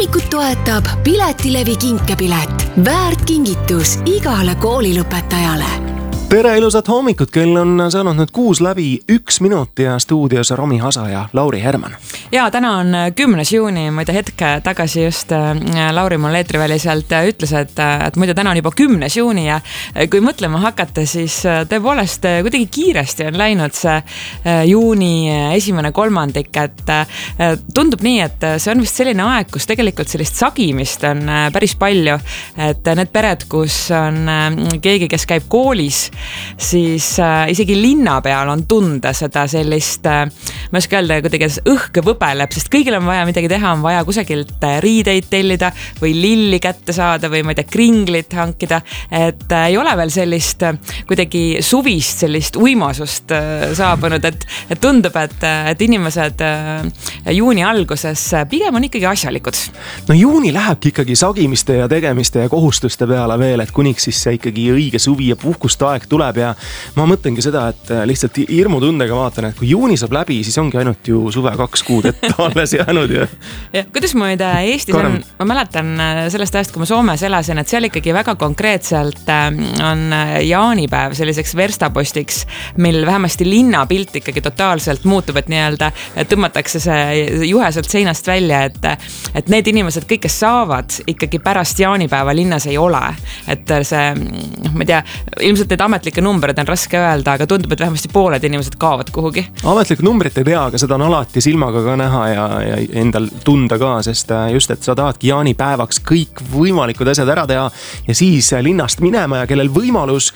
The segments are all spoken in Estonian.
Hommikut toetab Piletilevi kinkepilet. Väärt kingitus igale koolilõpetajale. Tere ilusat hommikut, kell on saanud nüüd 6 läbi 1 minut ja stuudios Romi Hasa ja Lauri Herman. Ja täna on 10. juuni, ma ei tea, hetk tagasi just Lauri mul eetriväliselt ütles, et muide täna on juba 10. juuni ja kui mõtlema hakata, siis tõepoolest kuidagi kiiresti on läinud see juuni esimene kolmandik, et tundub nii, et see on vist selline aeg, kus tegelikult sellist sagimist on päris palju, et need pered, kus on keegi, kes käib koolis, siis isegi linna peal on tunda seda sellist, ma ei oska öelda, kuidagi õhk võbeleb, sest kõigil on vaja midagi teha, on vaja kusagilt riideid tellida või lilli kätte saada või ma ei tea, kringlit hankida, et ei ole veel sellist kuidagi suvist sellist uimasust saabunud, et tundub, et inimesed juuni alguses pigem on ikkagi asjalikud. No juuni lähebki ikkagi sagimiste ja tegemiste ja kohustuste peale veel, et kuniks siis see ikkagi õige suvi ja puhkust aeg tuleb ja ma mõtlengi seda, et lihtsalt hirmutundega vaatan, et kui juuni saab läbi, siis ongi ainult ju suve 2 kuud ette alles jäänud ja kuidas muide Eestis on, ma mäletan sellest ajast, kui ma Soomes elasin, et seal ikkagi väga konkreetselt on jaanipäev selliseks verstapostiks, mil vähemasti linnapilt ikkagi totaalselt muutub, et nii-öelda tõmmatakse see juheselt seinast välja, et need inimesed, kõik, kes saavad ikkagi pärast jaanipäeva linnas ei ole, et see, ma ei tea, ilmselt need ametlikke numbreid on raske öelda, aga tundub, et vähemasti pooled inimesed kaovad kuhugi. Ametlikku numbrit ei tea, aga seda on alati silmaga ka näha ja endal tunda ka, sest just, et sa tahadki jaanipäevaks kõik võimalikud asjad ära teha ja siis linnast minema ja kellel võimalus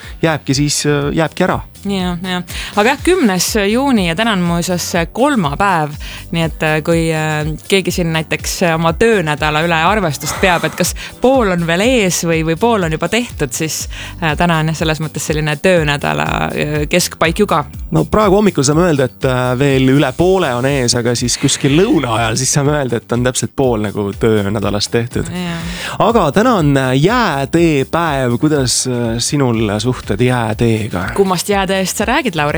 jääbki ära. Ja. Aga 10. juuni ja täna on muuseas kolmapäev, nii et kui keegi siin näiteks oma töönädala üle arvestust peab, et kas pool on veel ees või pool on juba tehtud, siis täna on selles mõttes selline töönädala keskpaik ju ka. No praegu hommikul saame öelda, et veel üle poole on ees, aga siis kuskil lõuna ajal siis saame öelda, et on täpselt pool nagu töönädalast tehtud. Ja. Aga täna on jääteepäev, kuidas sinul suhted jääteega? Kummast jääteest sa räägid, Lauri?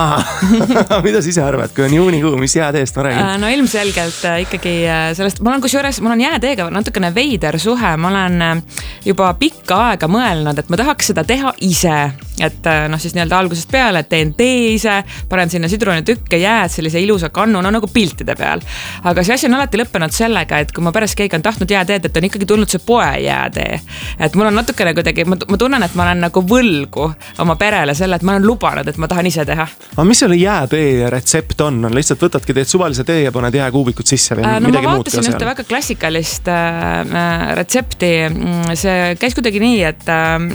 Mida sa ise arvad, kui on juunikuu, mis jääteest ma räägin? No ilmselgelt ikkagi sellest, mul on jääteega natukene veider suhe, ma olen juba pikka aega mõelnud, et ma tahaks seda teha ise, et siis nii-öelda algusest peale, et teen tee ise, panen sinna sidrunitükke, jääd sellise ilusa kannuna nagu piltide peal. Aga see asi on alati lõppenud sellega, et kui ma pärast keegi on tahtnud jääteed, et on ikkagi tulnud see poe jäätee. Et mul on natukene kuidagi, ma tunnen, et ma olen nagu võlgu oma perele selle, et ma olen lubanud, et ma tahan ise teha. Aga mis selle jäätee retsept on? Lihtsalt võtadki teed suvalise tee ja paned jääkuubikud sisse või midagi ma muud ka seal? vaatasin ühte väga klassikalist retsepti. See käis kuidagi nii, et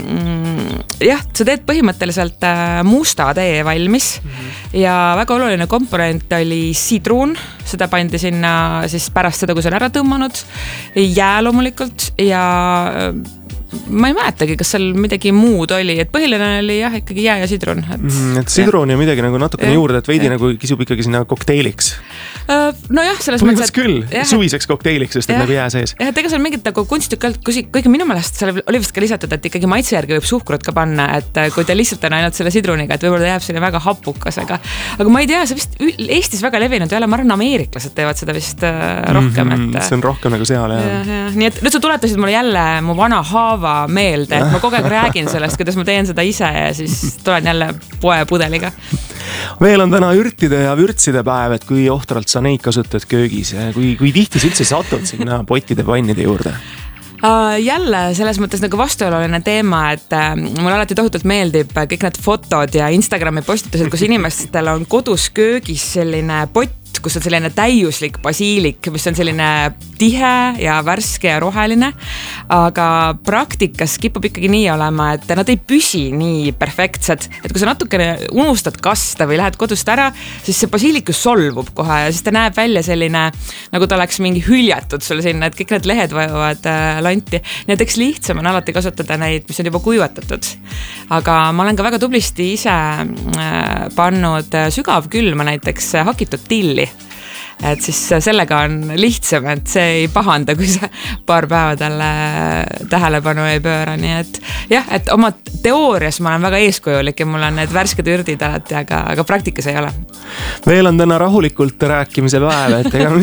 sa teed põhimõtteliselt musta tee valmis ja väga oluline komponent oli sidrun, seda pandi sinna siis pärast seda, kui see on ära tõmmanud, jää loomulikult ja ma ei mäletagi, kas seal midagi muud oli, et põhiline oli ikkagi jää ja sidrun. Et sidrun ja midagi nagu natukene juurde, et veidi nagu kisub ikkagi sinna kokteiliks. Nojah, selles mõttes, et küll, suviseks kokteiliks, sest et nagu jää sees. Et ega seal mingit nagu kunstitükalt, kuigi minu meelest seal oli vist ka lisatud, et ikkagi maitse järgi võib suhkrut ka panna, et kui ta lihtsalt on ainult selle sidruniga, et võib-olla ta jääb selline väga hapukas, aga ma ei tea, see vist Eestis väga levinud ei ole, ma arvan, ameeriklased teevad seda vist rohkem. See on rohkem nagu seal, Nii et nüüd sa tuletasid mulle jälle mu vana haava meelde, et ma kogu aeg räägin sellest, kuidas ma teen seda ise ja siis tulen jälle poepudeliga. Veel on täna ürtide ja vürtside päev, et kui ohtralt sa neid kasutad köögis ja kui tihti sa üldse satud sinna potide pannide juurde? Jälle selles mõttes nagu vastuoluline teema, et mulle alati tohutult meeldib kõik need fotod ja Instagrami postitused, kus inimestel on kodus köögis selline pott, kus on selline täiuslik basiilik, mis on selline tihe ja värske ja roheline, aga praktikas kipub ikkagi nii olema, et nad ei püsi nii perfektsed, et kui sa natukene unustad kasta või lähed kodust ära, siis see basiilikus solvub kohe ja siis ta näeb välja selline, nagu ta oleks mingi hüljatud sulle sinna, et kõik need lehed vajuvad lanti. Nii et eks lihtsam on alati kasutada neid, mis on juba kuivatatud. Aga ma olen ka väga tublisti ise pannud sügavkülma näiteks hakitud tilli. et siis sellega on lihtsam, et see ei pahanda, kui sa paar päeva talle tähelepanu ei pööra, nii et jah, et oma teoorias ma olen väga eeskujulik ja mul on need värsked ürdid alati, aga praktikas ei ole. Veel on täna rahulikult rääkimise päev, et ega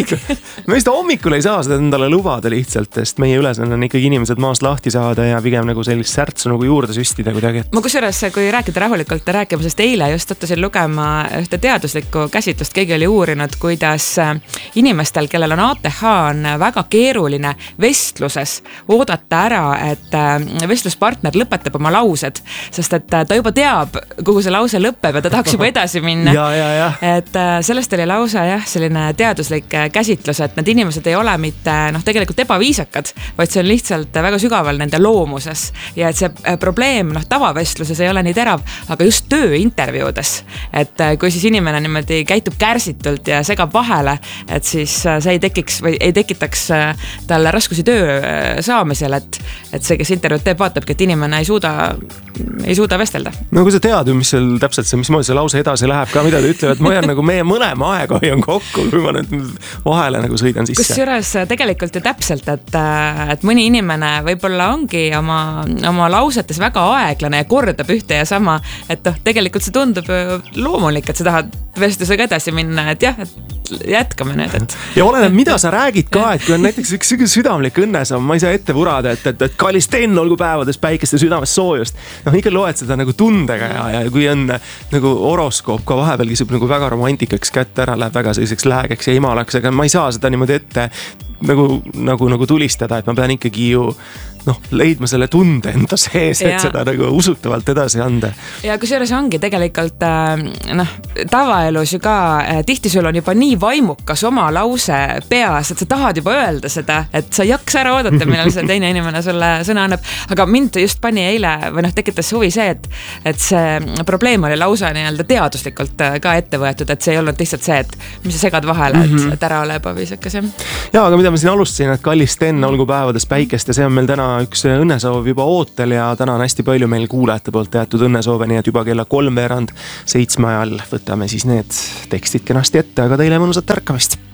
me vist hommikul ei saa seda endale lubada lihtsalt, sest meie ülesanne on ikkagi inimesed maast lahti saada ja pigem nagu sellist särtsu nagu juurde süstida kuidagi. Ma kusjuures, kui rääkida rahulikult rääkimisest, eile just tõttasin lugema ühte teaduslikku käsitlust, keegi oli uurinud, kuidas inimestel, kellel on ATH, on väga keeruline vestluses oodata ära, et vestluspartner lõpetab oma laused, sest et ta juba teab, kuhu see lause lõpeb ja ta tahaks juba edasi minna. Ja. Et sellest oli lausa selline teaduslik käsitlus, et need inimesed ei ole mitte tegelikult ebaviisakad, vaid see on lihtsalt väga sügaval nende loomuses ja et see probleem tavavestluses ei ole nii terav, aga just tööintervjuudes, et kui siis inimene niimoodi käitub kärsitult ja segab vahele, et siis see ei tekiks või ei tekitaks talle raskusi töö saamisel, et see, kes intervjuud teeb, vaatabki, et inimene ei suuda vestelda. No kui sa tead ju, mis seal täpselt see, mismoodi see lause edasi läheb ka, mida ta ütleb, et ma jään nagu meie mõlema aega hoian kokku, kui ma nüüd vahele nagu sõidan sisse. Kusjuures tegelikult ju täpselt, et mõni inimene võib-olla ongi oma lausetes väga aeglane ja kordab ühte ja sama, et tegelikult see tundub loomulik, et sa tahad vestlusega edasi minna, et jah, et jätkame nüüd, et. Ja oleneb, mida sa räägid ka, et kui on näiteks üks südamlik õnnesamm, ma ei saa ette vurada, et kallis Sten, olgu päevades päikeste südames soojust. Ikka loed seda nagu tundega ja kui on nagu horoskoop ka vahepeal kisub nagu väga romantikaks kätte ära, läheb väga selliseks läägeks ja imalaks, aga ma ei saa seda niimoodi ette nagu tulistada, et ma pean ikkagi ju leidma selle tunde enda sees, et seda nagu usutavalt edasi anda. Ja kusjuures ongi tegelikult tavaelus ju ka tihti sul on juba nii vaimukas oma lause peas, et sa tahad juba öelda seda, et sa ei jaksa ära oodata, millal see teine inimene sulle sõna annab, aga mind just pani eile või tekitas huvi see, et see probleem oli lausa nii-öelda teaduslikult ka ette võetud, et see ei olnud lihtsalt see, et mis sa segad vahele, et ära ole ebaviisakas. Ja, aga mida ma siin alustasin, et kallis Sten, olgu päevades päikest ja see on meil täna üks õnnesoov juba ootel ja täna on hästi palju meil kuulajate poolt jäetud õnnesoove, nii et juba kella 3:07 ajal võtame siis need tekstid kenasti ette, aga teile mõnusat ärkamist.